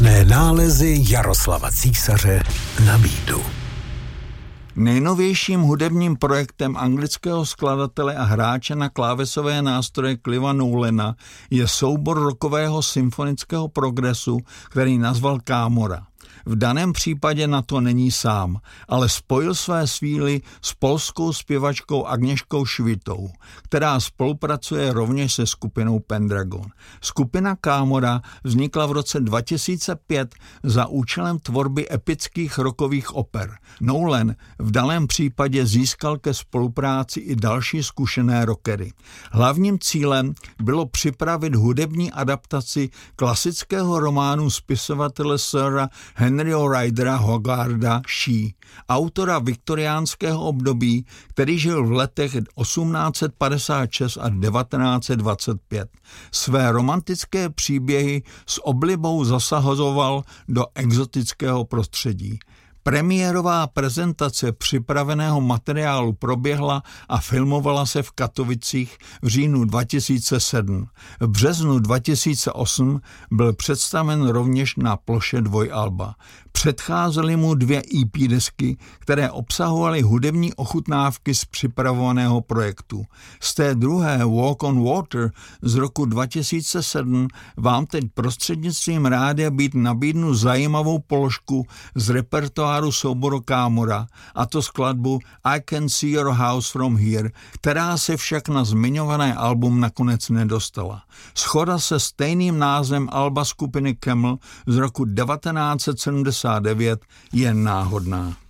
Vzácné nálezy Jaroslava Císaře na beatu. Nejnovějším hudebním projektem anglického skladatele a hráče na klávesové nástroje Cliva Nolana je soubor rockového symfonického progresu, který nazval Kámora. V daném případě na to není sám, ale spojil své síly s polskou zpěvačkou Agnieszką Švitou, která spolupracuje rovněž se skupinou Pendragon. Skupina Kámora vznikla v roce 2005 za účelem tvorby epických rockových oper. Nolan v daném případě získal ke spolupráci i další zkušené rockery. Hlavním cílem bylo připravit hudební adaptaci klasického románu spisovatele Sira Henryho Rydera Hoggarda She, autora viktoriánského období, který žil v letech 1856 a 1925. Své romantické příběhy s oblibou zasahoval do exotického prostředí. Premiérová prezentace připraveného materiálu proběhla a filmovala se v Katovicích v říjnu 2007. V březnu 2008 byl představen rovněž na ploše dvojalba. Předcházely mu 2 EP desky, které obsahovaly hudební ochutnávky z připravovaného projektu. Z té druhé Walk on Water z roku 2007 vám teď prostřednictvím Rádia Beat nabídnu zajímavou položku z repertoáru souboru Kámora, a to skladbu I Can See Your House From Here, která se však na zmiňované album nakonec nedostala. Shoda se stejným názvem alba skupiny Camel z roku 1979 je náhodná.